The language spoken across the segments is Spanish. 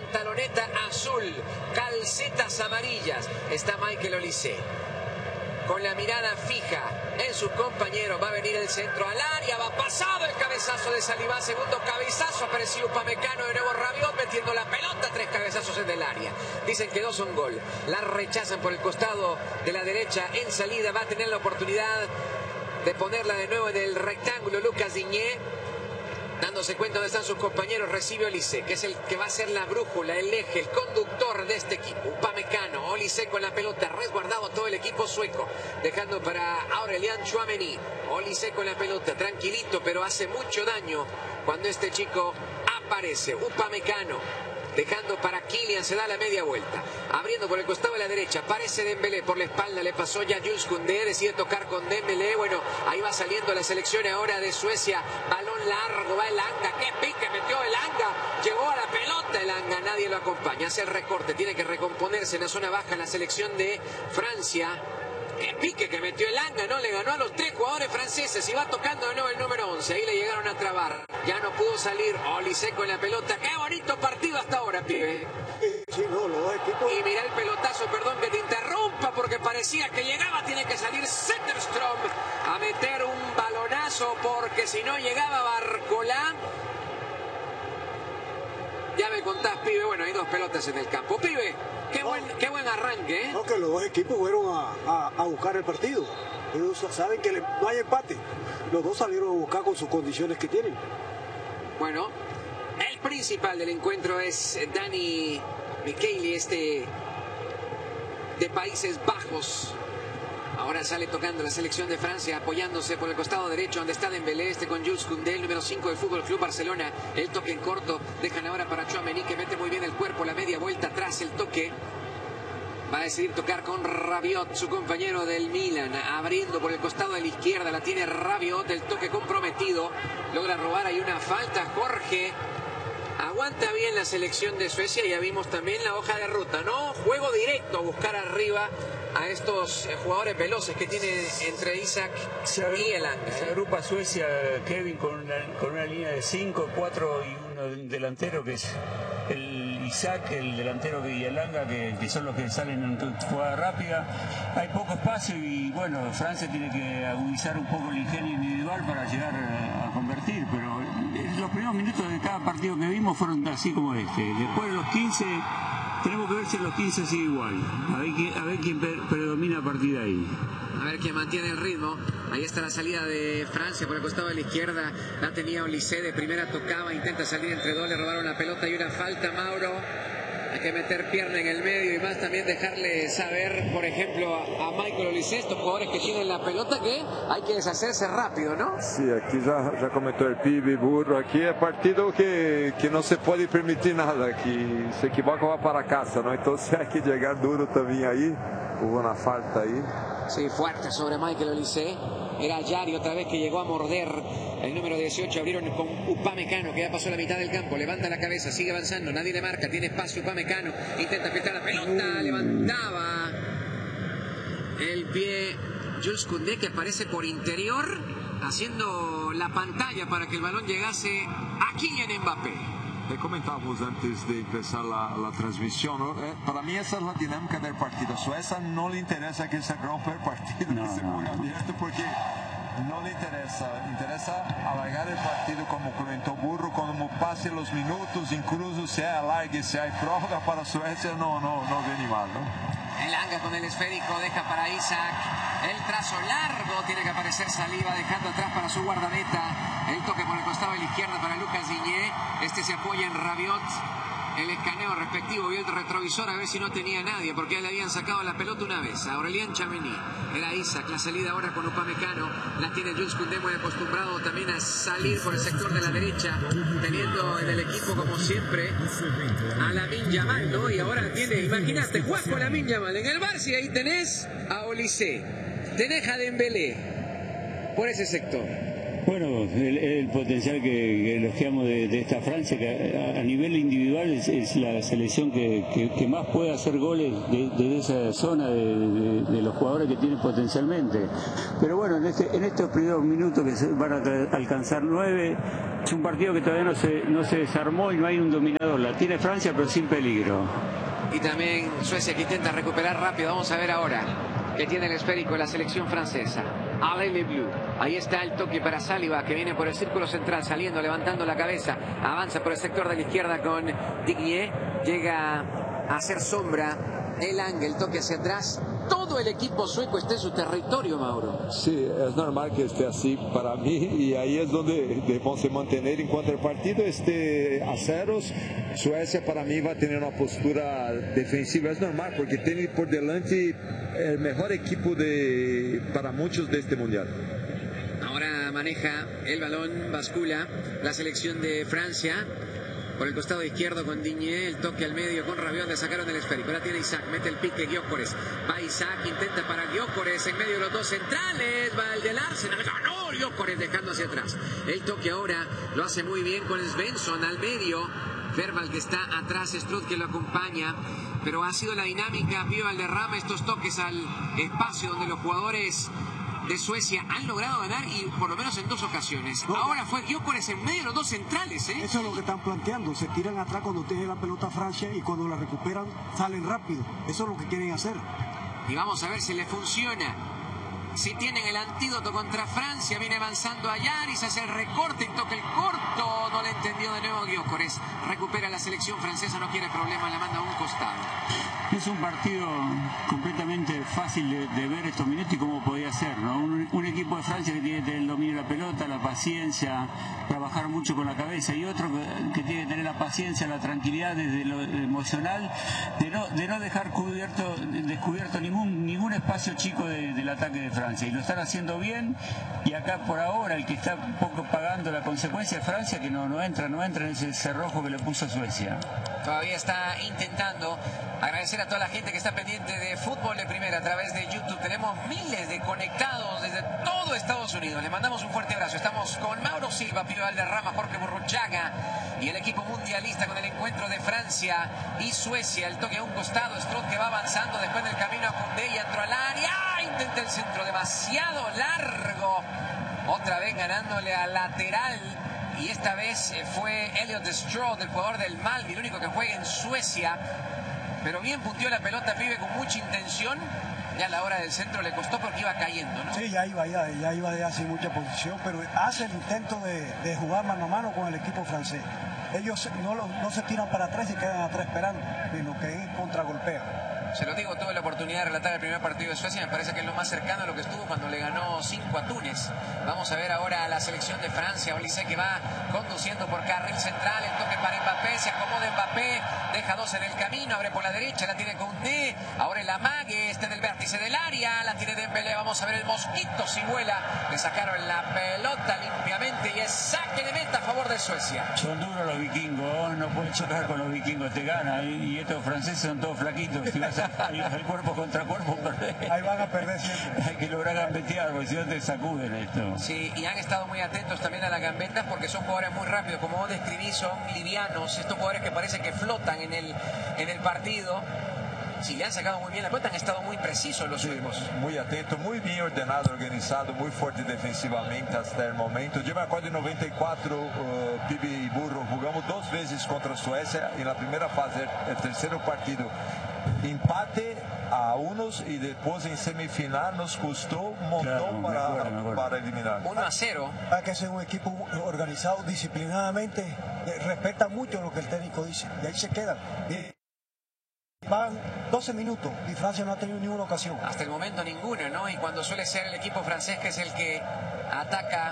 pantaloneta azul, calcetas amarillas. Está Michael Olise con la mirada fija en sus compañeros. Va a venir el centro al área, va pasado el cabezazo de Saliba, segundo cabezazo, apareció Upamecano, de nuevo Rabiot metiendo la pelota, 3 cabezazos en el área. Dicen que 2 son gol, la rechazan por el costado de la derecha en salida. Va a tener la oportunidad de ponerla de nuevo en el rectángulo Lucas Digne. Dándose cuenta dónde están sus compañeros, recibe Olise, que es el que va a ser la brújula, el eje, el conductor de este equipo. Upamecano, Olise con la pelota, resguardado todo el equipo sueco, dejando para Aurélien Tchouaméni. Olise con la pelota, tranquilito, pero hace mucho daño cuando este chico aparece. Upamecano, dejando para Kylian, se da la media vuelta, abriendo por el costado de la derecha, aparece Dembélé por la espalda, le pasó ya Jules Koundé, decide tocar con Dembélé. Bueno, ahí va saliendo la selección ahora de Suecia, balón largo, va Elanga, qué pique metió Elanga, llegó a la pelota Elanga, nadie lo acompaña, hace el recorte, tiene que recomponerse en la zona baja en la selección de Francia. Qué pique que metió Elanga, ¿no? Le ganó a los 3 jugadores franceses y va tocando de nuevo el número 11. Ahí le llegaron a trabar. Ya no pudo salir Olise con la pelota. ¡Qué bonito partido hasta ahora, pibe! Sí, no, y mira el pelotazo, perdón que te interrumpa, porque parecía que llegaba. Tiene que salir Zetterström a meter un balonazo, porque si no llegaba Barcola. Ya me contás, pibe. Bueno, hay 2 pelotas en el campo. Pibe, qué buen arranque, ¿eh? No, que los 2 equipos fueron a buscar el partido. Ellos saben que no hay empate. Los 2 salieron a buscar con sus condiciones que tienen. Bueno, el principal del encuentro es Dani Micheli, de Países Bajos. Ahora sale tocando la selección de Francia, apoyándose por el costado derecho, donde está Dembélé, con Jules Koundé, el número 5 del Fútbol Club Barcelona. El toque en corto, dejan ahora para Tchouaméni, que mete muy bien el cuerpo, la media vuelta atrás, el toque. Va a decidir tocar con Rabiot, su compañero del Milan, abriendo por el costado de la izquierda, la tiene Rabiot, el toque comprometido, logra robar, hay una falta, Jorge. Aguanta bien la selección de Suecia, ya vimos también la hoja de ruta, ¿no? Juego directo, buscar arriba a estos jugadores veloces que tiene entre Isaac y Elanga. Se agrupa Suecia, Kevin, con una línea de 5, 4 y uno delantero, que es el Isaac, el delantero y Elanga, que son los que salen en jugada rápida. Hay poco espacio y bueno, Francia tiene que agudizar un poco el ingenio individual para llegar a convertir, pero los primeros minutos de cada partido que vimos fueron así como este. Después de los 15, tenemos que ver si en los 15 sigue igual. A ver quién predomina a partir de ahí. A ver quién mantiene el ritmo. Ahí está la salida de Francia por el costado de la izquierda. La tenía Olise, de primera tocaba, intenta salir entre 2, le robaron la pelota y una falta, Mauro. Hay que meter pierna en el medio y más también dejarle saber, por ejemplo, a Michael Olise, estos jugadores que tienen la pelota, que hay que deshacerse rápido, ¿no? Sí, aquí ya comentó el pibe, burro. Aquí es partido que no se puede permitir nada, que se equivoca va para casa, ¿no? Entonces hay que llegar duro también ahí. Hubo una falta ahí. Sí, fuerte sobre Michael Olise. Era Yari otra vez que llegó a morder el número 18. Abrieron con Upamecano, que ya pasó la mitad del campo. Levanta la cabeza, sigue avanzando, nadie le marca. Tiene espacio Upamecano, intenta filtrar la pelota. Levantaba el pie Jules Koundé, que aparece por interior, haciendo la pantalla para que el balón llegase a Kylian Mbappé. Comentábamos antes de empezar la transmisión, ¿no? Para mí esa es la dinámica del partido. A Suecia no le interesa que se rompa el partido, que se ponga abierto, porque no le interesa alargar el partido, como comentó Burro, como pase los minutos, incluso si hay alargue, si hay prórroga para Suecia, no viene mal, ¿no? Elanga con el esférico, deja para Isaac, el trazo largo, tiene que aparecer Saliba, dejando atrás para su guardameta, el toque por el costado de la izquierda para Lucas Digne, se apoya en Rabiot, el escaneo respectivo, vio el retrovisor a ver si no tenía nadie, porque ya le habían sacado la pelota una vez a Aurélien Tchouaméni. Era Isaac, la salida ahora con Upamecano, la tiene Jules Koundé, muy acostumbrado también a salir por el sector de la derecha, teniendo en el equipo como siempre a Lamine Yamal, ¿no? Y ahora tiene, imagínate, juega con Lamine Yamal en el Barça y ahí tenés a Olise, tenés a Dembélé por ese sector. Bueno, el potencial que elogiamos de esta Francia, que a nivel individual es la selección que más puede hacer goles desde esa zona de los jugadores que tienen potencialmente. Pero bueno, en estos primeros minutos que se van a alcanzar 9, es un partido que todavía no se desarmó y no hay un dominador. La tiene Francia, pero sin peligro. Y también Suecia, que intenta recuperar rápido. Vamos a ver ahora que tiene el esférico la selección francesa. Alain Le Bleu. Ahí está el toque para Saliba, que viene por el círculo central, saliendo, levantando la cabeza. Avanza por el sector de la izquierda con Digne. Llega a hacer sombra. El ángel, toque hacia atrás. Todo el equipo sueco está en su territorio, Mauro. Sí, es normal que esté así para mí, y ahí es donde debemos mantener en cuanto al partido esté a ceros. Suecia para mí va a tener una postura defensiva, es normal porque tiene por delante el mejor equipo para muchos de este mundial. Ahora maneja el balón, bascula la selección de Francia. Por el costado izquierdo con Digne, el toque al medio con Rabiot, le sacaron el esférico. Ahora tiene Isaac, mete el pique Gyökeres. Va Isaac, intenta para Gyökeres en medio de los dos centrales. Va el del Arsenal, ganó Gyökeres dejando hacia atrás. El toque ahora lo hace muy bien con Svensson al medio. Verbal que está atrás, Struth que lo acompaña. Pero ha sido la dinámica, Pío Valderrama, estos toques al espacio donde los jugadores de Suecia han logrado ganar, y por lo menos en 2 ocasiones. Ahora fue Gyökeres en medio de los dos centrales, ¿eh? Eso es lo que están planteando. Se tiran atrás cuando tiene la pelota Francia y cuando la recuperan salen rápido. Eso es lo que quieren hacer. Y vamos a ver si le funciona. Si tienen el antídoto contra Francia, viene avanzando a Yaris, hace el recorte y toca el corto. No le entendió de nuevo Gyökeres. Recupera la selección francesa, no quiere problema, la manda a un costado. Es un partido completamente fácil de ver estos minutos y cómo podía ser, ¿no? Un equipo de Francia que tiene que tener el dominio de la pelota, la paciencia, trabajar mucho con la cabeza, y otro que tiene que tener la paciencia, la tranquilidad desde lo emocional, de no dejar descubierto ningún espacio chico del ataque de Francia. Y lo están haciendo bien, y acá por ahora el que está un poco pagando la consecuencia es Francia, que no entra en ese cerrojo que le puso a Suecia. Todavía está intentando. Agradecer a toda la gente que está pendiente de Fútbol de Primera a través de YouTube. Tenemos miles de conectados desde todo Estados Unidos. Les mandamos un fuerte abrazo. Estamos con Mauro Silva, Pío Valderrama, Jorge Burruchaga y el equipo mundialista con el encuentro de Francia y Suecia. El toque a un costado, Struth que va avanzando después del camino a Koundé y entró al área. Intenta el centro demasiado largo. Otra vez ganándole al lateral. Y esta vez fue Elliot Stroud, el jugador del Malmö, el único que juega en Suecia. Pero bien punteó la pelota, pibe, con mucha intención. Ya a la hora del centro le costó porque iba cayendo, ¿no? Sí, ya iba ya sin mucha posición, pero hace el intento de jugar mano a mano con el equipo francés. Ellos no se tiran para atrás y quedan atrás esperando, sino que contragolpean. Se lo digo, tuve la oportunidad de relatar el primer partido de Suecia, me parece que es lo más cercano a lo que estuvo cuando le ganó 5 a Túnez. Vamos a ver ahora a la selección de Francia, Olise que va conduciendo por carril central, el toque para Mbappé, se acomoda Mbappé, deja 2 en el camino, abre por la derecha, la tiene Koundé, ahora el amague, este del vértice del área, la tiene Dembélé, vamos a ver el mosquito si vuela, le sacaron la pelota limpiamente y es saque de meta a favor de Suecia. Son duros los vikingos, no puedes chocar con los vikingos, te gana, y estos franceses son todos flaquitos, si vas al cuerpo contra cuerpo, perdés. Ahí van a perder siempre. Hay que lograr gambetear, porque si no te sacuden esto. Sí, y han estado muy atentos también a las gambetas porque son jugadores muy rápidos, como vos describís, son livianos, estos jugadores que parece que flotan en el partido. Sí, le han sacado muy bien la pelota, han estado muy precisos los suecos. Muy atento, muy bien ordenado, organizado, muy fuerte defensivamente hasta el momento. Yo me acuerdo en 94, Pibe y Burro, jugamos 2 veces contra Suecia en la primera fase, el tercer partido. Empate a unos y después en semifinal nos costó un montón para eliminar. 1-0. Hay que ser un equipo organizado disciplinadamente, respeta mucho lo que el técnico dice y ahí se quedan. Van 12 minutos y Francia no ha tenido ninguna ocasión. Hasta el momento ninguno, ¿no? Y cuando suele ser el equipo francés que es el que ataca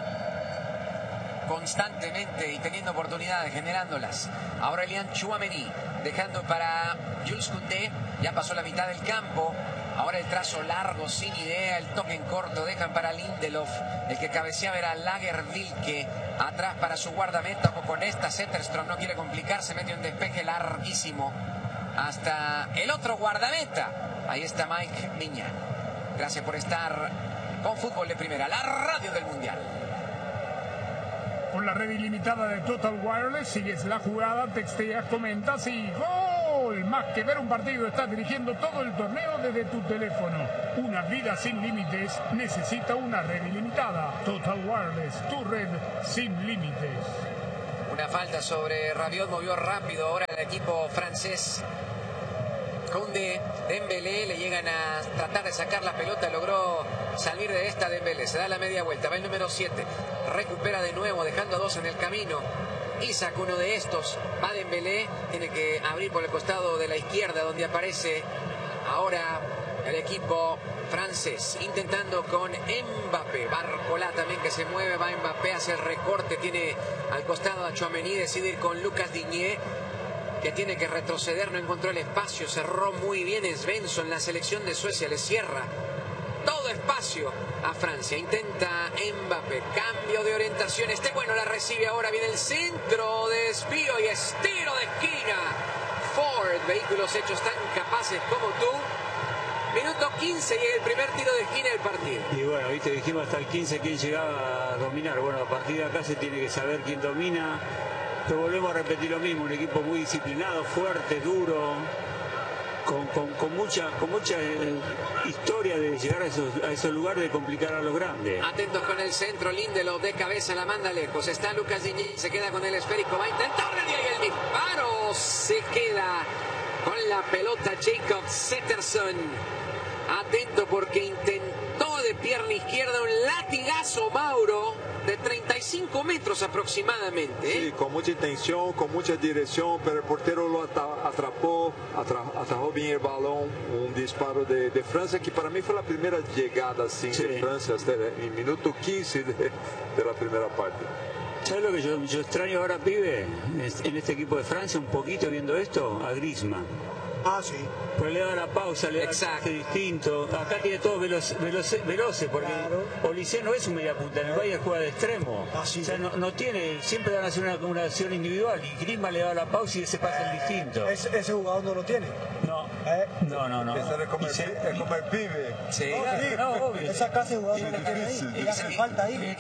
constantemente y teniendo oportunidades, generándolas. Ahora Aurélien Tchouaméni dejando para Jules Koundé, ya pasó la mitad del campo. Ahora el trazo largo, sin idea, el toque en corto, dejan para Lindelof, el que cabeceaba era Lagerwilke, atrás para su guardameta, o con esta Zetterström no quiere complicarse, mete un despeje larguísimo hasta el otro guardameta. Ahí está Mike Maignan. Gracias por estar con Fútbol de Primera, la radio del Mundial. con la red ilimitada de Total Wireless, sigues la jugada, texteas, comentas y ¡gol! Más que ver un partido, estás dirigiendo todo el torneo desde tu teléfono. Una vida sin límites necesita una red ilimitada. Total Wireless, tu red sin límites. Una falta sobre Rabiot, movió rápido ahora el equipo francés. Koundé, Dembélé, le llegan a tratar de sacar la pelota, logró salir de esta Dembélé, se da la media vuelta, va el número 7, recupera de nuevo, dejando a 2 en el camino. Isaac, uno de estos, va Dembélé, tiene que abrir por el costado de la izquierda, donde aparece ahora el equipo francés, intentando con Mbappé. Barcola también que se mueve, va Mbappé, hace el recorte, tiene al costado a Tchouaméni, decide ir con Lucas Digne, que tiene que retroceder, no encontró el espacio, cerró muy bien Svensson, la selección de Suecia le cierra todo espacio a Francia, intenta Mbappé, cambio de orientación, bueno la recibe ahora, viene el centro de desvío y estiro de esquina. Ford, vehículos hechos tan capaces como tú. Minuto 15 y el primer tiro de esquina del partido. Y bueno, viste, dijimos hasta el 15 quién llegaba a dominar. Bueno, a partir de acá se tiene que saber quién domina. Pero volvemos a repetir lo mismo, un equipo muy disciplinado, fuerte, duro, con mucha historia de llegar a esos lugares, de complicar a los grandes. Atentos con el centro, Lindelof de cabeza la manda lejos, está Lucas Digne, se queda con el esférico, va a intentar y el disparo, se queda con la pelota Jacob Zetterson. Atento porque intentó de pierna izquierda un latigazo Mauro de 35 metros aproximadamente. Sí, con mucha intención, con mucha dirección, pero el portero lo atrapó bien el balón. Un disparo de Francia que para mí fue la primera llegada así de Francia hasta el minuto 15 de la primera parte. ¿Sabes lo que yo extraño ahora, pibe? En este equipo de Francia, un poquito viendo esto, a Griezmann. Ah, sí. Pues le da la pausa, le da el distinto. Acá tiene todos veloces, porque Olise no es un mediapunta, en el Bayern juega de extremo. O sea, no tiene, siempre van a hacer una acción individual y Griezmann le da la pausa y ese pasa el distinto. Ese jugador no lo tiene. No. Ese es como el pibe. Sí. No, obvio. Esa clase de jugador no lo tiene ahí. Y hace falta ahí.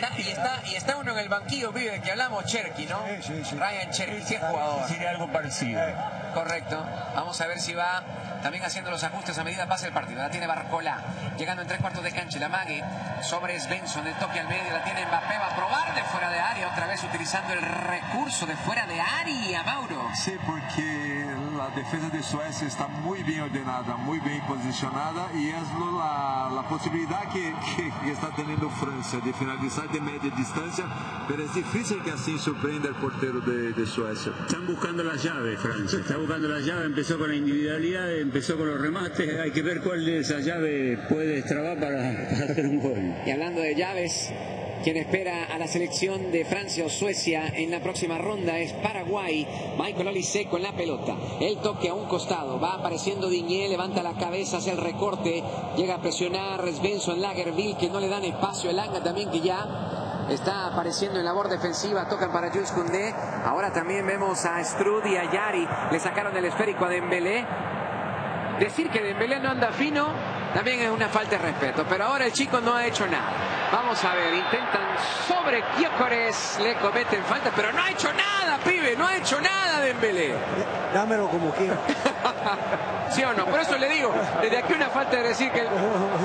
Y está uno en el banquillo, pibe, que hablamos, Cherki, ¿no? Sí. Ryan Cherki, sí es jugador. Tiene algo parecido. Correcto. Vamos a ver si va también haciendo los ajustes a medida pasa el partido. La tiene Barcola, llegando en 3/4 de cancha. La mague sobre Svensson, el toque al medio. La tiene Mbappé, va a probar de fuera de área. Otra vez utilizando el recurso de fuera de área, Mauro. Sí, porque la defensa de Suecia está muy bien ordenada, muy bien posicionada y es la posibilidad que está teniendo Francia de finalizar de media distancia, pero es difícil que así sorprenda el portero de Suecia. Están buscando las llaves, Francia. Está buscando las llaves, empezó con la individualidad, empezó con los remates. Hay que ver cuál de esas llaves puede destrabar para hacer un gol. Y hablando de llaves, quien espera a la selección de Francia o Suecia en la próxima ronda es Paraguay. Michael Olise con la pelota. El toque a un costado. Va apareciendo Digne, levanta la cabeza, hace el recorte. Llega a presionar Svensson, Lagerbielke, que no le dan espacio. El Elanga también que ya está apareciendo en labor defensiva. Tocan para Jules Koundé. Ahora también vemos a Strud y a Yari. Le sacaron el esférico a Dembélé. Decir que Dembélé no anda fino también es una falta de respeto, pero ahora el chico no ha hecho nada. Vamos a ver, intentan sobre Gyökeres, le cometen falta, pero no ha hecho nada, pibe, no ha hecho nada Dembélé. Dámelo como quiera. ¿Sí o no? Por eso le digo, desde aquí una falta de decir que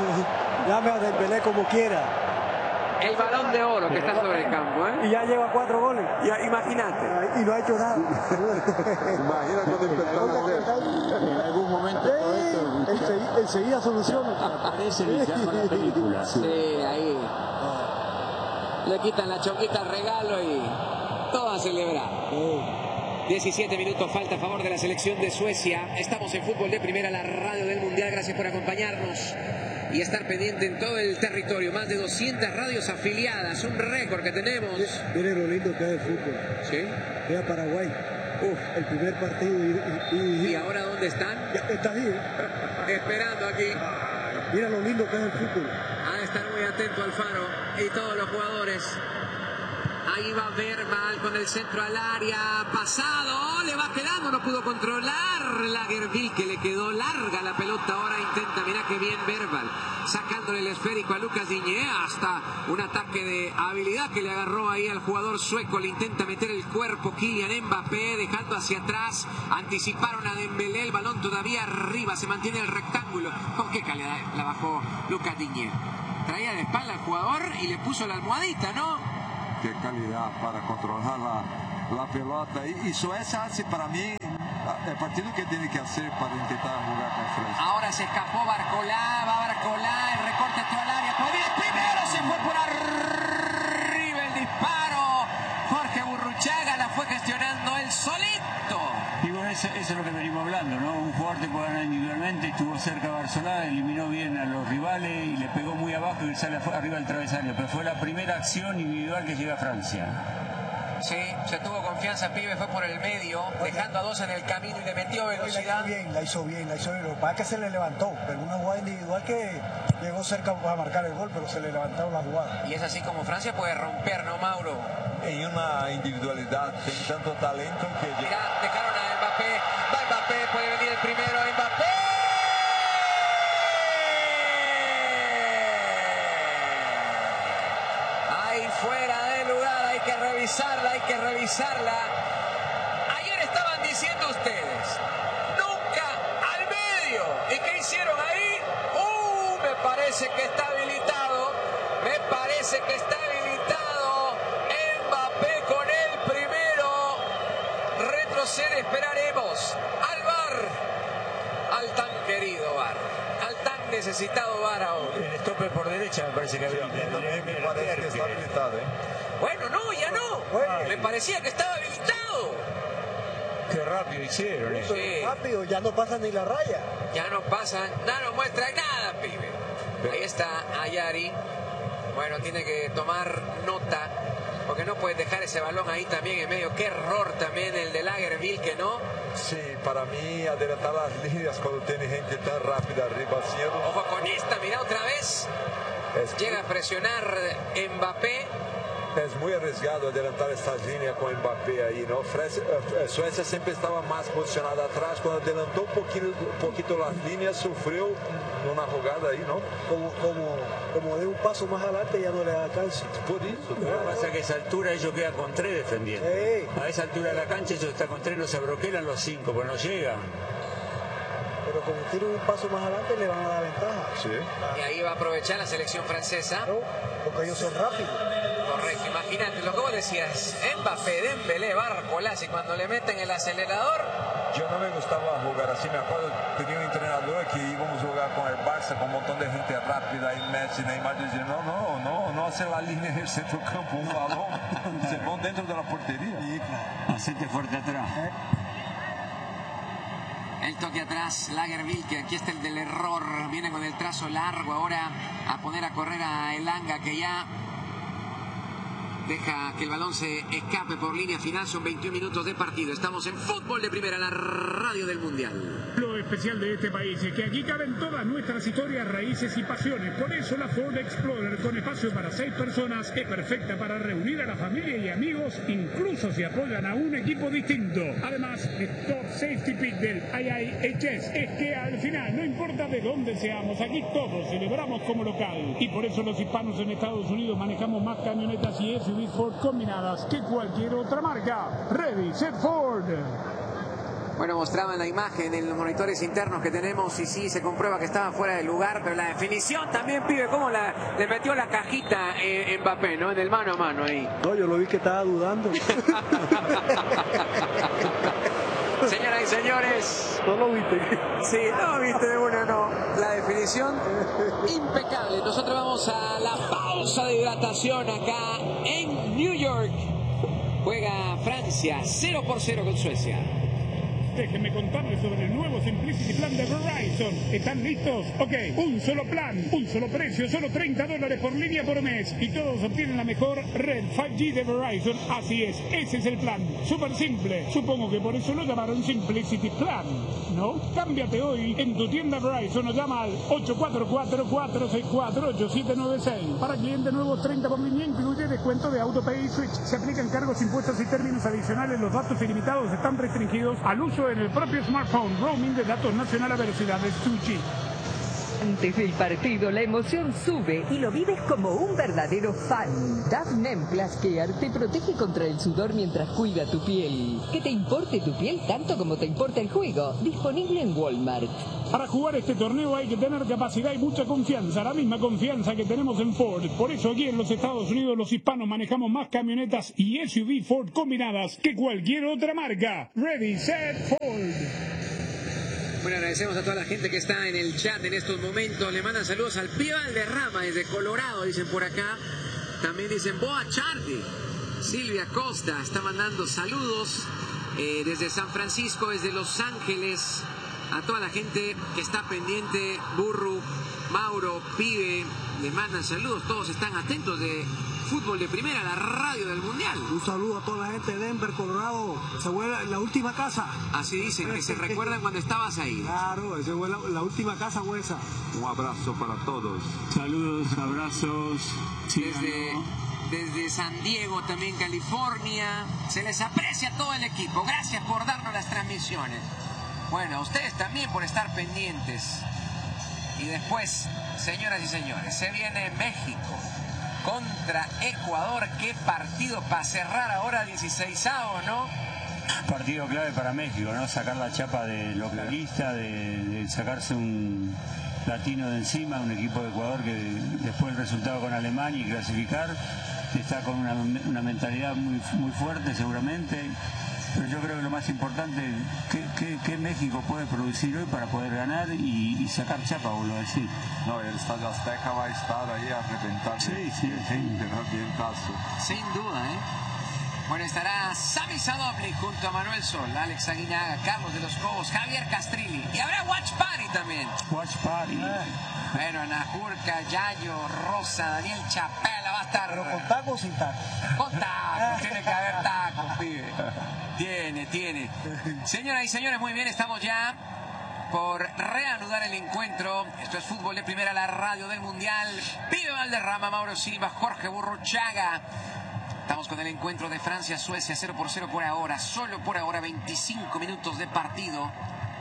Dame a Dembélé como quiera. el balón de oro que está sobre el campo, ¿eh? Y ya lleva 4 goles. Ya, imagínate. Y no ha hecho nada. Imagina cuando empezó En algún momento todo esto enseguida soluciona. aparece y se arma la película. Sí, ahí. Le quitan la chonquita al regalo y todo a celebrar. 17 minutos falta a favor de la selección de Suecia. Estamos en Fútbol de Primera, la radio del Mundial. Gracias por acompañarnos y estar pendiente en todo el territorio. Más de 200 radios afiliadas, un récord que tenemos. Miren lo lindo que es el fútbol. Sí. Ve a Paraguay. El primer partido. ¿Y ahora dónde están? Ya está ahí, Esperando aquí. Mira lo lindo que es el fútbol. Ha de estar muy atento Alfaro y todos los jugadores. Ahí va Verbal con el centro al área. Pasado. Le va quedando. ¿Cómo no pudo controlar Lagerbielke? Que le quedó larga la pelota. Ahora intenta, mirá que bien Verbal, sacándole el esférico a Lucas Digne. Hasta un ataque de habilidad que le agarró ahí al jugador sueco. Le intenta meter el cuerpo Kylian Mbappé, dejando hacia atrás. Anticiparon a Dembélé, el balón todavía arriba, se mantiene el rectángulo. ¿Con qué calidad la bajó Lucas Digne? Traía de espalda al jugador y le puso la almohadita, ¿no? Qué calidad para controlar la pelota. Y Suecia hace para mí el partido que tiene que hacer para intentar jugar con Francia. Ahora se escapó Barcolá, va Barcolá, el recorte todo al área. Primero se fue por arriba el disparo. Jorge Burruchaga la fue gestionando él solito. Y bueno, eso es lo que venimos hablando, ¿no? Un jugador te puede ganar individualmente, estuvo cerca de Barcelona, eliminó bien a los rivales y le pegó muy abajo y sale arriba del travesaño. Pero fue la primera acción individual que llega a Francia. Sí, se tuvo confianza, pibe, fue por el medio, dejando a dos en el camino y le metió velocidad. La hizo bien. Lo que pasa es que se le levantó, pero una jugada individual que llegó cerca para marcar el gol, pero se le levantaron la jugada. Y es así como Francia puede romper, ¿no, Mauro? En una individualidad, tiene tanto talento que... Mirá, dejaron a Mbappé, va Mbappé, puede venir el primero, Mbappé. Ahí fuera de lugar, hay que revisarla. Ayer estaban diciendo ustedes, nunca al medio. ¿Y qué hicieron ahí? Me parece que está habilitado. Mbappé con el primero. Retrocede, esperaremos al VAR, al tan querido VAR, al tan necesitado VAR ahora. El stopper por derecha me parece que me parece que está habilitado, ¿eh? Bueno, no, ya no. Me parecía que estaba habilitado. Qué rápido hicieron eso. Sí. Rápido, ya no pasa ni la raya. Ya no pasan, no muestra nada, pibe. Ahí está Ayari. Bueno, tiene que tomar nota, porque no puedes dejar ese balón ahí también en medio. Qué error también el de Lagerbielke, ¿no? Sí, para mí adelantar las líneas cuando tiene gente tan rápida arriba haciendo. Ojo con esta, mira otra vez. Llega a presionar Mbappé. Es muy arriesgado adelantar estas líneas con Mbappé ahí, ¿no? Suecia siempre estaba más posicionada atrás. Cuando adelantó un poquito las líneas, sufrió una jugada ahí, ¿no? Como de un paso más adelante ya no le da alcance. Por eso. Lo que pasa es que a esa altura ellos quedan con 3 defendiendo. A esa altura de la cancha ellos están con 3, no se broquelan los 5, pero no llegan. Pero como tienen un paso más adelante le van a dar ventaja. Sí. Y ahí va a aprovechar la selección francesa. Claro, porque ellos son rápidos. Correcto, imagínate lo que vos decías. Mbappé, Dembélé, Barcolá, y cuando le meten el acelerador. Yo no me gustaba jugar así, me acuerdo, tenía un entrenador que íbamos a jugar con el Barça, con un montón de gente rápida, y Messi, Neymar, dizia, no hacer la línea del centro campo, un balón, se pone dentro de la portería. Sí, claro. Hacete fuerte atrás. El toque atrás, Lagerbielke, aquí está el del error, viene con el trazo largo ahora a poner a correr a Elanga, que ya deja que el balón se escape por línea final. Son 21 minutos de partido. Estamos en Fútbol de Primera, la radio del Mundial. Lo especial de este país es que aquí caben todas nuestras historias, raíces y pasiones. Por eso la Ford Explorer, con espacio para 6 personas, es perfecta para reunir a la familia y amigos, incluso si apoyan a un equipo distinto. Además, el Top Safety Pick del IIHS es que al final, no importa de dónde seamos, aquí todos celebramos como local. Y por eso los hispanos en Estados Unidos manejamos más camionetas y SUV Ford combinadas que cualquier otra marca. Ready, set Ford. Bueno, mostraban la imagen en los monitores internos que tenemos y sí, se comprueba que estaba fuera de lugar, pero la definición también, pibe, cómo le metió la cajita Mbappé, ¿no? En el mano a mano ahí. No, yo lo vi que estaba dudando. Señoras y señores. ¿No lo viste? Sí, no viste de una, no. La definición impecable. Nosotros vamos a la pausa de hidratación acá en New York. Juega Francia 0-0 con Suecia. Déjenme contarles sobre el nuevo Simplicity Plan de Verizon. ¿Están listos? Ok, un solo plan, un solo precio, solo $30 por línea por mes. Y todos obtienen la mejor red 5G de Verizon. Así es, ese es el plan. Súper simple. Supongo que por eso lo llamaron Simplicity Plan, ¿no? Cámbiate hoy en tu tienda Verizon o llama al 844-464-8796. Para clientes nuevos, 30 por línea, incluye descuento de AutoPay y Switch. Se aplican cargos, impuestos y términos adicionales. Los datos ilimitados están restringidos al uso incluido en el propio smartphone. Roaming de datos nacional a velocidades 2G. Antes del partido, la emoción sube y lo vives como un verdadero fan. Dove Plus Care te protege contra el sudor mientras cuida tu piel. Que te importe tu piel tanto como te importa el juego. Disponible en Walmart. Para jugar este torneo hay que tener capacidad y mucha confianza, la misma confianza que tenemos en Ford. Por eso aquí en los Estados Unidos los hispanos manejamos más camionetas y SUV Ford combinadas que cualquier otra marca. Ready, set, Ford. Bueno, agradecemos a toda la gente que está en el chat en estos momentos. Le mandan saludos al Pío Valderrama desde Colorado, dicen por acá. También dicen Boa Chardi. Silvia Costa está mandando saludos desde San Francisco, desde Los Ángeles. A toda la gente que está pendiente, Burru, Mauro, Pibe, les mandan saludos. Todos están atentos de Fútbol de Primera, la radio del Mundial. Un saludo a toda la gente de Denver, Colorado. Se fue la última casa. Así dicen, que se recuerdan cuando estabas ahí. Claro, esa fue la última casa huesa. Un abrazo para todos. Saludos, abrazos. Desde San Diego, también California. Se les aprecia todo el equipo. Gracias por darnos las transmisiones. Bueno, a ustedes también por estar pendientes. Y después, señoras y señores, se viene México contra Ecuador. Qué partido para cerrar ahora 16avo, ¿no? Partido clave para México, ¿no? Sacar la chapa de localista, de sacarse un latino de encima, un equipo de Ecuador que después del resultado con Alemania y clasificar, está con una mentalidad muy fuerte seguramente. Pero yo creo que lo más importante es que México puede producir hoy para poder ganar y sacar chapa, vuelvo a decir. No, el Estadio Azteca va a estar ahí a reventar. Sí. Sin duda, ¿eh? Bueno, estará Sami Sadovnik junto a Manuel Sol, Alex Aguinaga, Carlos de los Cobos, Javier Castrilli. Y habrá Watch Party también. Watch Party. Bueno, Anajurca, Yayo, Rosa, Daniel Chapela va a estar. ¿Pero con tacos o sin tacos? Con tacos, tiene que haber tacos, pibe. Tiene. Señoras y señores, muy bien, estamos ya por reanudar el encuentro. Esto es Fútbol de Primera, la radio del Mundial. Pibe Valderrama, Mauro Silva, Jorge Burruchaga. Estamos con el encuentro de Francia-Suecia, 0-0 por ahora. Solo por ahora, 25 minutos de partido.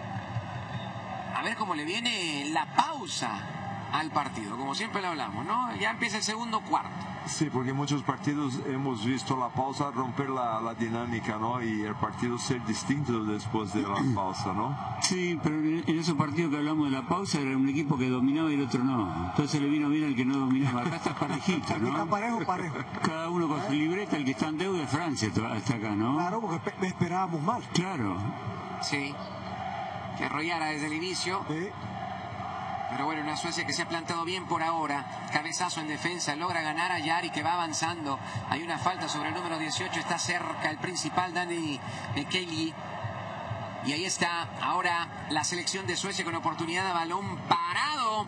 A ver cómo le viene la pausa al partido, como siempre lo hablamos, ¿no? Ya empieza el segundo cuarto. Sí, porque muchos partidos hemos visto la pausa romper la dinámica, ¿no? Y el partido ser distinto después de la pausa, ¿no? Sí, pero en esos partidos que hablamos de la pausa era un equipo que dominaba y el otro no. Entonces le vino bien al que no dominaba. Acá está parejito, ¿no? Está parejo. Cada uno con su libreta, el que está en deuda es Francia hasta acá, ¿no? Claro, porque esperábamos mal. Claro. Sí, que arrollara desde el inicio. Sí. Pero bueno, una Suecia que se ha plantado bien por ahora. Cabezazo en defensa, logra ganar a Yari, que va avanzando. Hay una falta sobre el número 18, está cerca el principal, Dani Kelly. Y ahí está ahora la selección de Suecia con oportunidad de balón parado.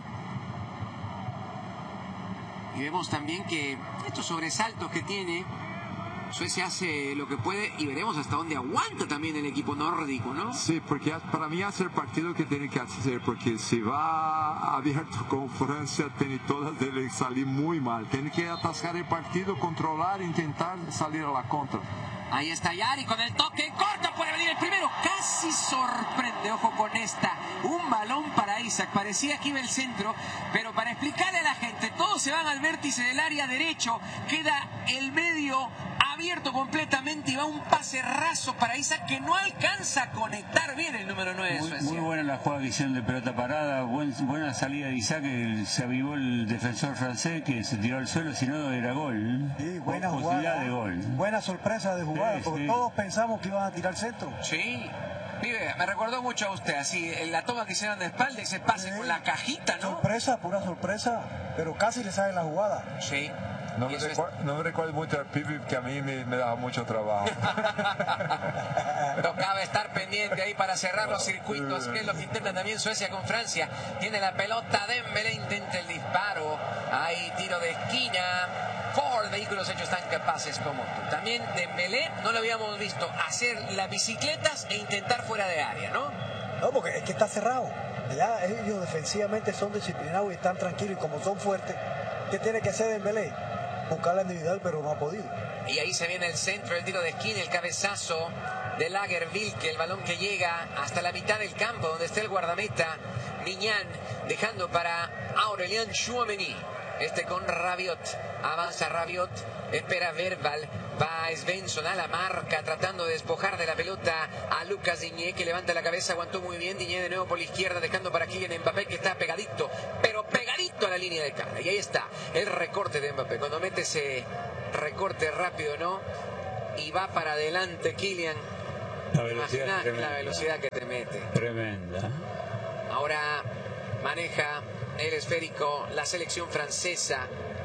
Y vemos también que estos sobresaltos que tiene, Suecia hace lo que puede y veremos hasta dónde aguanta también el equipo nórdico, ¿no? Sí, porque para mí hace el partido que tiene que hacer, porque si va abierto con Francia, tiene todas de salir muy mal. Tiene que atascar el partido, controlar, intentar salir a la contra. Ahí está Yari con el toque en corto, puede venir el primero, casi sorprende, ojo con esta, un balón para Isaac, parecía que iba el centro, pero para explicarle a la gente, todos se van al vértice del área derecho, queda el medio abierto completamente y va un pase raso para Isaac que no alcanza a conectar bien el número 9 de Suecia. Muy buena la jugada que hicieron de pelota parada, buena salida de Isaac, que se avivó el defensor francés que se tiró al suelo, si no era gol. Sí, buena posibilidad jugada. de gol. Buena sorpresa de jugada, Sí, porque sí. todos pensamos que iban a tirar centro. Sí, pibe, me recordó mucho a usted, así, la toma que hicieron de espalda, ese pase con la cajita, ¿no? Sorpresa, pura sorpresa, pero casi le sale la jugada. Sí. No me recuerdo mucho al Pibi, que a mí me daba mucho trabajo. Tocaba estar pendiente ahí para cerrar los circuitos, que es lo que intenta también Suecia con Francia. Tiene la pelota, Dembélé intenta el disparo, hay tiro de esquina. Ford, vehículos hechos tan capaces como tú. También Dembélé no lo habíamos visto hacer las bicicletas e intentar fuera de área, ¿no? No, porque es que está cerrado. Ya ellos defensivamente son disciplinados y están tranquilos, y como son fuertes, ¿qué tiene que hacer Dembélé? Buscar la individual, pero no ha podido. Y ahí se viene el centro, el tiro de esquina, el cabezazo. de Lagerwilke. El balón que llega hasta la mitad del campo, donde está el guardameta Mignan, dejando para Aurélien Tchouaméni. Este con Rabiot. Avanza Rabiot. Espera Verbal. Va Svensson a la marca, tratando de despojar de la pelota a Lucas Digne, que levanta la cabeza, aguantó muy bien. Digne de nuevo por la izquierda, dejando para Kylian Mbappé, que está pegadito, pero pegadito a la línea de cara. Y ahí está el recorte de Mbappé. Cuando mete ese recorte rápido, ¿no? Y va para adelante Kylian. La velocidad que te mete. Tremenda. Ahora maneja el esférico la selección francesa.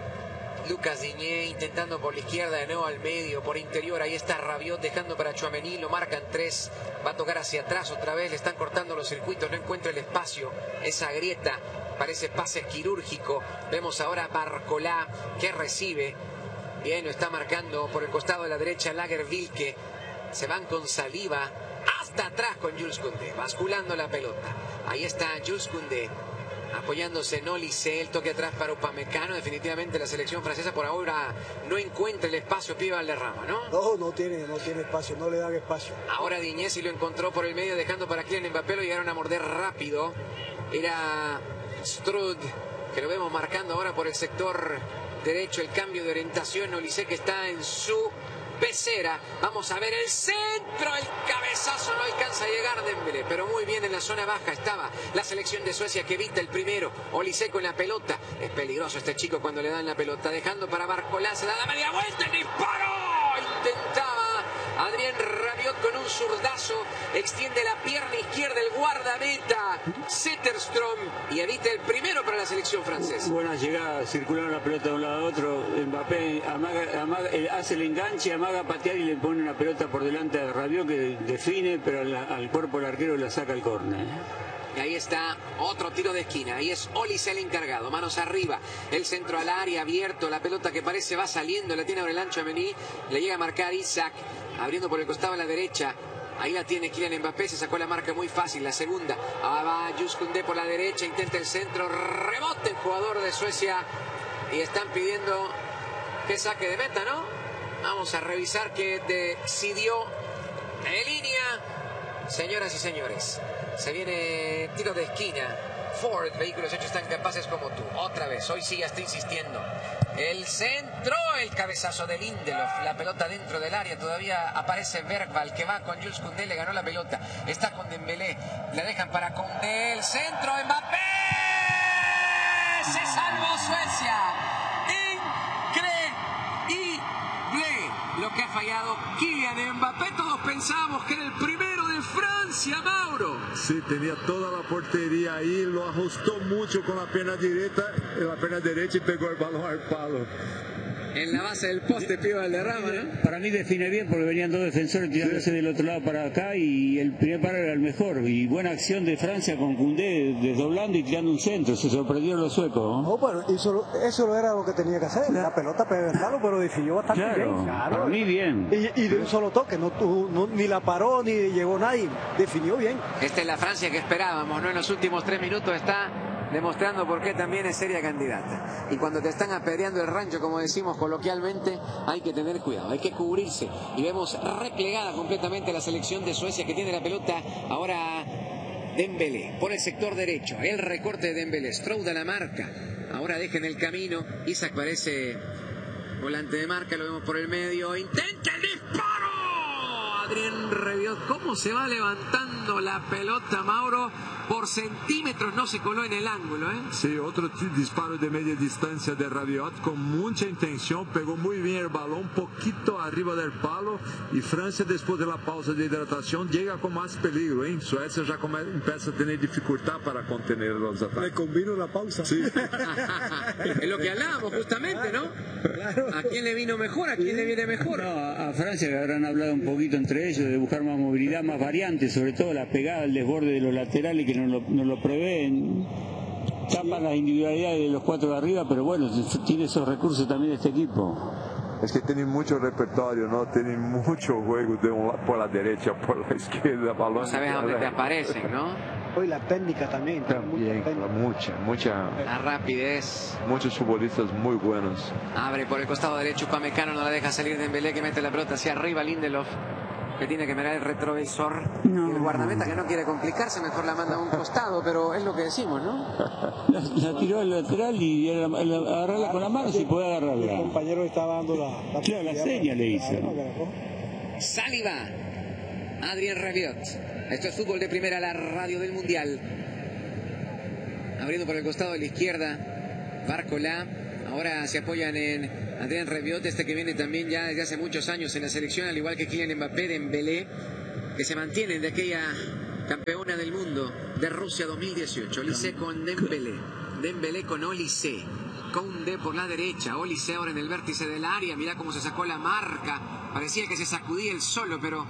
Lucas Digne intentando por la izquierda, de nuevo al medio, por interior. Ahí está Rabiot dejando para Tchouaméni. Lo marcan 3. Va a tocar hacia atrás otra vez. Le están cortando los circuitos. No encuentra el espacio. Esa grieta parece pase quirúrgico. Vemos ahora a Barcola, que recibe. Bien, lo está marcando por el costado de la derecha Lagerwilke. Se van con Saliba hasta atrás con Jules Koundé, basculando la pelota. Ahí está Jules Koundé, apoyándose en Olise. El toque atrás para Upamecano. Definitivamente la selección francesa por ahora no encuentra el espacio. Pío Valderrama, ¿no? No tiene espacio, no le dan espacio. Ahora Digne sí lo encontró por el medio, dejando para Kylian Mbappé. Lo llegaron a morder rápido. Era Strud, que lo vemos marcando ahora por el sector derecho. El cambio de orientación. Olise, que está en su pecera. Vamos a ver el centro, el cabezazo, no alcanza a llegar Dembélé, pero muy bien en la zona baja estaba la selección de Suecia, que evita el primero. Olise con la pelota. Es peligroso este chico cuando le dan la pelota, dejando para Barcola. Se da la media vuelta, el disparo. Intentaba Adrien Rabiot con un zurdazo, extiende la pierna izquierda el guardameta Zetterström y evita el primero para la selección francesa. Buena llegada, circularon la pelota de un lado a otro. Mbappé hace el enganche, amaga a patear y le pone una pelota por delante a Rabiot, que define, pero al cuerpo del arquero la saca al córner. Y ahí está otro tiro de esquina. Ahí es Olise el encargado. Manos arriba. El centro al área abierto. La pelota que parece va saliendo. La tiene Aurélien Tchouaméni. Le llega a marcar Isaac. Abriendo por el costado a la derecha. Ahí la tiene Kylian Mbappé. Se sacó la marca muy fácil. La segunda. Va Jules Koundé por la derecha. Intenta el centro. Rebote el jugador de Suecia. Y están pidiendo que saque de meta, ¿no? Vamos a revisar que decidió en línea. Señoras y señores, se viene tiro de esquina. Ford, vehículos hechos tan capaces como tú. Otra vez, hoy sí ya está insistiendo. El centro, el cabezazo de Lindelof. La pelota dentro del área. Todavía aparece Verbal, que va con Jules Koundé. Le ganó la pelota. Está con Dembélé. La dejan para Koundé. El centro, Mbappé. Se salvó Suecia. Increíble lo que ha fallado Kylian Mbappé. Todos pensábamos que era el primero de Francia, Mauro. Sí, tenía toda la portería ahí, lo ajustó mucho con la pierna derecha y pegó el balón al palo. En la base del poste, Pío Valderrama, ¿no? Para mí define bien, porque venían dos defensores tirándose del otro lado para acá y el primer paro era el mejor. Y buena acción de Francia con Koundé desdoblando y tirando un centro. Se sorprendieron los suecos, ¿no? Bueno, eso era lo que tenía que hacer. La pelota pegarlo, pero definió bastante bien. Claro. Para mí bien. Y de un solo toque, ni la paró ni llegó nadie. Definió bien. Esta es la Francia que esperábamos, ¿no? En los últimos 3 minutos está demostrando por qué también es seria candidata. Y cuando te están apedreando el rancho, como decimos coloquialmente, hay que tener cuidado, hay que cubrirse. Y vemos replegada completamente la selección de Suecia, que tiene la pelota ahora Dembélé por el sector derecho. El recorte de Dembélé, Strauda la marca. Ahora deja en el camino. Isaac parece volante de marca, lo vemos por el medio. Intenta el disparo. Adrien Rabiot, cómo se va levantando la pelota, Mauro. Por centímetros no se coló en el ángulo, ¿eh? Sí, otro disparo de media distancia de Rabiot con mucha intención, pegó muy bien el balón, un poquito arriba del palo, y Francia, después de la pausa de hidratación, llega con más peligro, ¿eh? Suecia ya empieza a tener dificultad para contener los ataques. Le convino la pausa. Sí. Es lo que hablábamos justamente, ¿no? Claro. ¿A quién le vino mejor? ¿A quién le viene mejor? No, a Francia, que habrán hablado un poquito entre ellos de buscar más movilidad, más variantes, sobre todo la pegada, el desborde de los laterales, que no lo prevén, tapan las individualidades de los 4 de arriba, pero bueno, tiene esos recursos también este equipo. Es que tienen mucho repertorio, ¿no? Tienen mucho juego por la derecha, por la izquierda, balón. No sabes dónde te aparecen, ¿no? Hoy la técnica también. Mucha. La rapidez. Muchos futbolistas muy buenos. Abre por el costado derecho, Upamecano no la deja salir de Dembélé, que mete la pelota hacia arriba, Lindelof. que tiene que mirar el retrovisor. Y el guardameta que no quiere complicarse, mejor la manda a un costado, pero es lo que decimos, ¿no? La tiró al lateral y agarrarla con la mano si puede agarrarla. El compañero estaba dando la seña le hizo. Saliba, Adrien Rabiot. Esto es Fútbol de Primera, la radio del Mundial. Abriendo por el costado de la izquierda, Barcola. Ahora se apoyan en Adrien Rabiot, que viene también ya desde hace muchos años en la selección, al igual que Kylian Mbappé, Dembélé, que se mantienen de aquella campeona del mundo de Rusia 2018. Olise con Dembélé, Dembélé con Olise, Koundé por la derecha, Olise ahora en el vértice del área. Mirá cómo se sacó la marca, parecía que se sacudía él solo, pero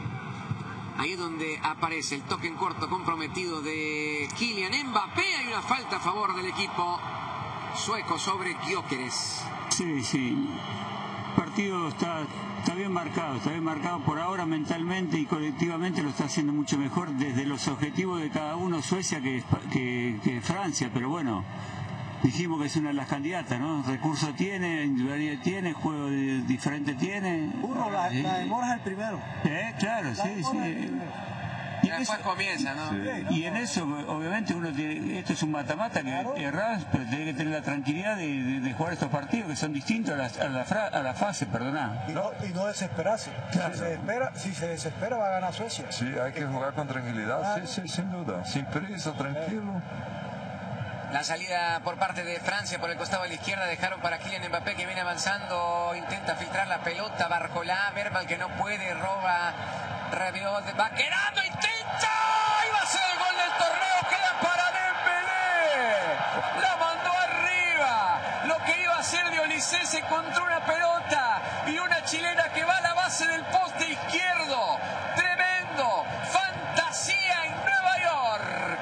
ahí es donde aparece el toque en corto comprometido de Kylian Mbappé. Hay una falta a favor del equipo sueco sobre Gyökeres. Sí. El partido está bien marcado por ahora mentalmente y colectivamente lo está haciendo mucho mejor desde los objetivos de cada uno, Suecia que Francia, pero bueno, dijimos que es una de las candidatas, ¿no? Recursos tiene, individualidad tiene, juego diferente tiene. Uno, la demora es el primero. Claro, sí. Y después comienza, ¿no? Sí. Y en eso, obviamente, uno tiene, esto es un mata-mata que errás, pero tiene que tener la tranquilidad de jugar estos partidos que son distintos a la fase, perdoná. Y no desesperarse. Claro. Si se desespera va a ganar Suecia. Sí, hay que jugar con tranquilidad, sí, sin duda. Sin prisa, tranquilo. La salida por parte de Francia por el costado de la izquierda dejaron para Kylian Mbappé, que viene avanzando, intenta filtrar la pelota, Barcola, Verbal que no puede, roba, Rabiot, va quedando, intenta, y va a ser el gol del torneo, queda para Dembélé, la mandó arriba, lo que iba a hacer de Olise, se encontró una pelota y una chilena que va a la base del poste izquierdo, tremendo, fantasía en Nueva York.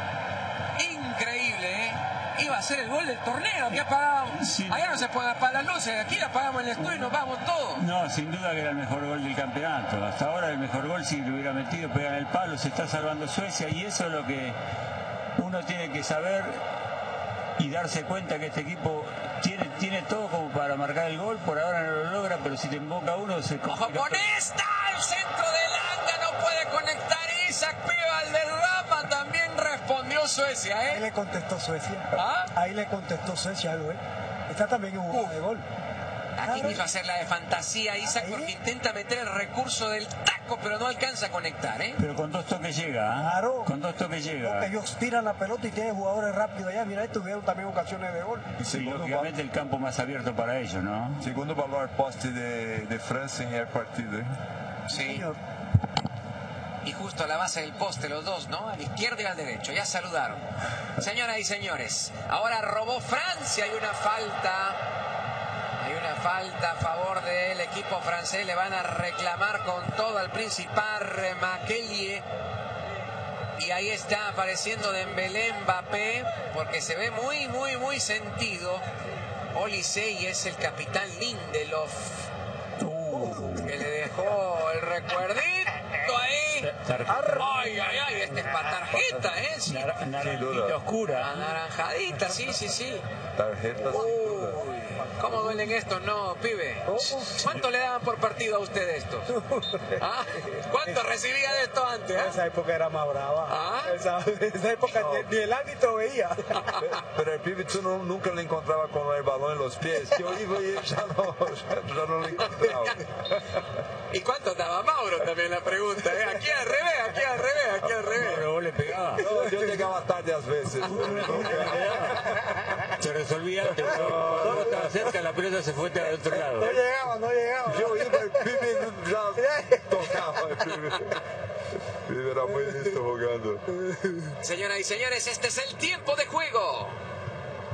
Increíble, iba a ser el gol del torneo. Aquí apagamos. Sí. Allá no se puede apagar las luces, aquí la apagamos en el estudio y nos vamos todos. No, sin duda que era el mejor gol del campeonato. Hasta ahora el mejor gol, si lo hubiera metido, pegar en el palo, se está salvando Suecia, y eso es lo que uno tiene que saber y darse cuenta que este equipo tiene todo como para marcar el gol. Por ahora no lo logra, pero si te invoca uno se complica. ¡Ojo con esta! El centro de Langa no puede conectar. Isaac Valderrama también respondió Suecia, Ahí le contestó Suecia. Ahí le contestó Suecia algo, Está también en un de gol. Aquí quiso hacer la de fantasía Isaac porque intenta meter el recurso del taco, pero no alcanza a conectar, Pero con 2 toques llega, Claro. Con 2 toques llega. Ellos tiran la pelota y tienen jugadores rápidos allá. Mira, tuvieron también ocasiones de gol. Y lógicamente el campo más abierto para ellos, ¿no? Segundo valor poste de Francia en el partido, Sí. Señor. Y justo a la base del poste los dos, ¿no? A la izquierda y al derecho. Ya saludaron. Señoras y señores, ahora robó Francia. Hay una falta a favor del equipo francés. Le van a reclamar con todo al principal Makelele. Y ahí está apareciendo Dembélé, Mbappé, porque se ve muy sentido Olise, y es el capitán Lindelof que le dejó el recuerdito ahí. Ay, este es para tarjeta, Sí. Naranjita oscura. Anaranjadita, sí. Tarjeta. ¿Cómo duelen estos, no, pibe? ¿Cuánto le daban por partido a usted esto? ¿Cuánto recibía de esto antes? Esa época era más brava. Esa época ni el árbitro veía. Pero el pibe tú nunca le encontraba con el balón en los pies. Yo iba y ya no lo encontraba. ¿Y cuánto daba Mauro? También la pregunta, Aquí al revés. Pero vos le pegabas. No, yo llegaba tarde a veces. Se resolvía antes. Cuando estaba cerca, la pelota se fue al otro lado. No llegaba. Yo iba, el pibe ya tocaba. El pibe era muy listo jugando. Señoras y señores, este es el tiempo de juego.